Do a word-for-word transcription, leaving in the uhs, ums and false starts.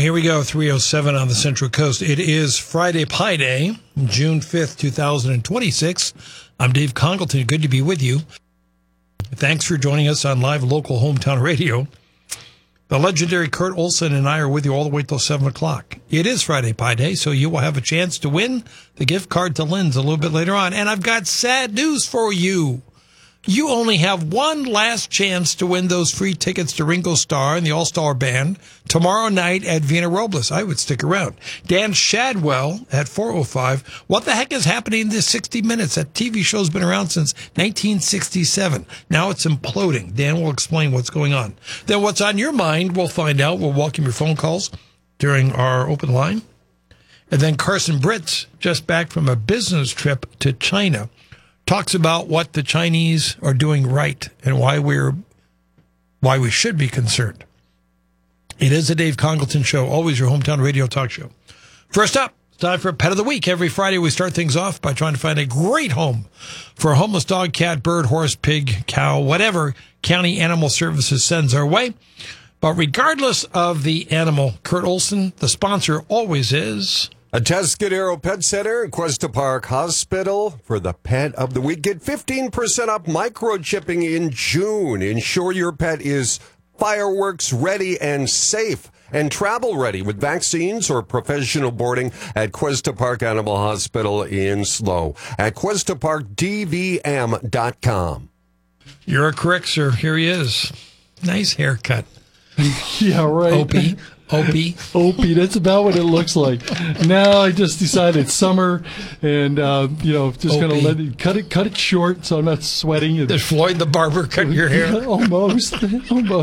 Here we go, three oh seven on the Central Coast. It is Friday Pi Day, June fifth, twenty twenty-six. I'm Dave Congleton. Good to be with you. Thanks for joining us on live local hometown radio. The legendary Kurt Olson and I are with you all the way till seven o'clock. It is Friday Pi Day, so you will have a chance to win the gift card to Lynn's a little bit later on. And I've got sad news for you. You only have one last chance to win those free tickets to Ringo Starr and the All-Star Band tomorrow night at Vina Robles. I would stick around. Dan Shadwell at four oh five. What the heck is happening in this sixty minutes? That T V show's been around since nineteen sixty-seven. Now it's imploding. Dan will explain what's going on. Then what's on your mind, we'll find out. We'll welcome your phone calls during our open line. And then Carson Britz, just back from a business trip to China, talks about what the Chinese are doing right and why we're why we should be concerned. It is a Dave Congleton show, always your hometown radio talk show. First up, it's time for Pet of the Week. Every Friday we start things off by trying to find a great home for a homeless dog, cat, bird, horse, pig, cow, whatever County Animal Services sends our way. But regardless of the animal, Kurt Olson, the sponsor, always is Atascadero Pet Center, Cuesta Park Hospital for the Pet of the Week. Get fifteen percent off microchipping in June. Ensure your pet is fireworks ready and safe and travel ready with vaccines or professional boarding at Cuesta Park Animal Hospital in SLO at cuesta park d v m dot com. You're correct, sir. Here he is. Nice haircut. Yeah, right. Opie. Opie. Opie, that's about what it looks like. Now I just decided it's summer, and uh, you know, just gonna let it cut it cut it short so I'm not sweating. Did Floyd the barber cut your hair? Yeah, almost, almost.